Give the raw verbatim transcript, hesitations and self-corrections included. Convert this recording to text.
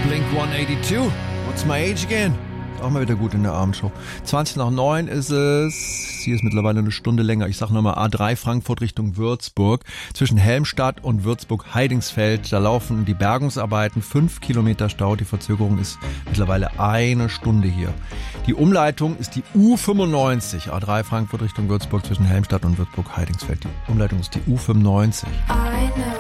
Blink hundertzweiundachtzig. What's my age again? Auch mal wieder gut in der Abendshow. zwanzig nach neun ist es. Hier ist mittlerweile eine Stunde länger. Ich sag nochmal A drei Frankfurt Richtung Würzburg. Zwischen Helmstadt und Würzburg-Heidingsfeld. Da laufen die Bergungsarbeiten. Fünf Kilometer Stau. Die Verzögerung ist mittlerweile eine Stunde hier. Die Umleitung ist die U fünfundneunzig. A drei Frankfurt Richtung Würzburg zwischen Helmstadt und Würzburg-Heidingsfeld. Die Umleitung ist die U fünfundneunzig.